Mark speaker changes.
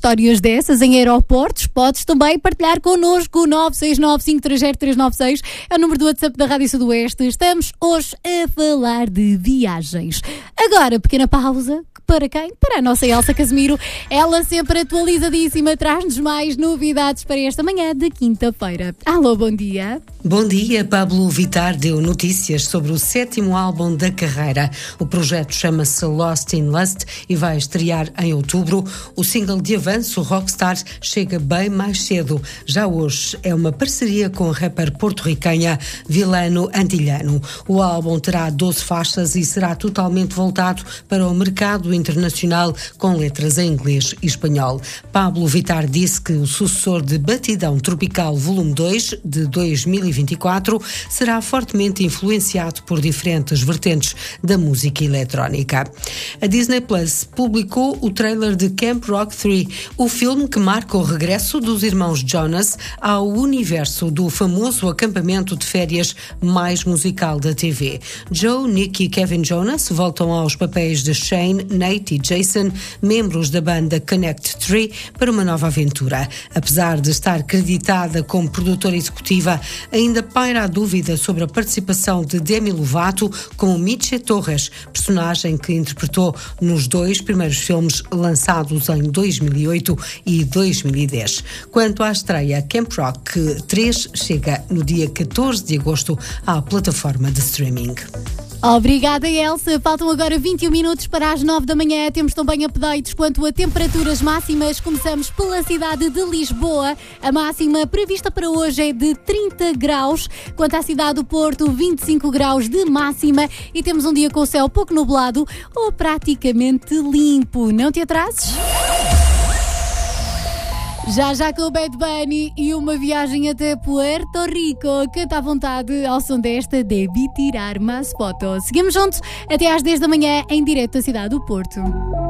Speaker 1: histórias dessas em aeroportos, podes também partilhar connosco. O 969-530-396 é o número do WhatsApp da Rádio Sudoeste. Estamos hoje a falar de viagens. Agora, pequena pausa. Para quem? Para a nossa Elsa Casemiro. Ela sempre atualizadíssima, traz-nos mais novidades para esta manhã de quinta-feira. Alô, bom dia.
Speaker 2: Bom dia. Pablo Vittar deu notícias sobre o 7º álbum da carreira. O projeto chama-se Lost in Lust e vai estrear em outubro. O single de avanço, Rockstar, chega bem mais cedo. Já hoje é uma parceria com a rapper porto-ricanha Vilano Antillano. O álbum terá 12 faixas e será totalmente voltado para o mercado internacional com letras em inglês e espanhol. Pablo Vittar disse que o sucessor de Batidão Tropical Volume 2 de 2024 será fortemente influenciado por diferentes vertentes da música eletrónica. A Disney Plus publicou o trailer de Camp Rock 3, o filme que marca o regresso dos irmãos Jonas ao universo do famoso acampamento de férias mais musical da TV. Joe, Nick e Kevin Jonas voltam aos papéis de Shane, Nate e Jason, membros da banda Connect 3, para uma nova aventura. Apesar de estar creditada como produtora executiva, ainda paira a dúvida sobre a participação de Demi Lovato como Mitchie Torres, personagem que interpretou nos 2 primeiros filmes lançados em 2008 e 2010. Quanto à estreia, Camp Rock 3 chega no dia 14 de agosto à plataforma de streaming.
Speaker 1: Obrigada, Elsa. Faltam agora 21 minutos para as 9 da manhã. Temos também updates quanto a temperaturas máximas. Começamos pela cidade de Lisboa. A máxima prevista para hoje é de 30 graus. Quanto à cidade do Porto, 25 graus de máxima. E temos um dia com o céu pouco nublado ou praticamente limpo. Não te atrases? Já com o Bad Bunny e uma viagem até Puerto Rico. Canta à vontade ao som desta Debí tirar mais fotos. Seguimos juntos até às 10 da manhã em direto da cidade do Porto.